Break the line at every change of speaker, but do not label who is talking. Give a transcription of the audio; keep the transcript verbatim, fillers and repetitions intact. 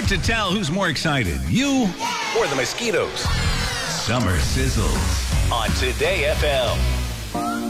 Hard to tell who's more excited, you
Or the mosquitoes.
Summer Sizzles
On Today F M.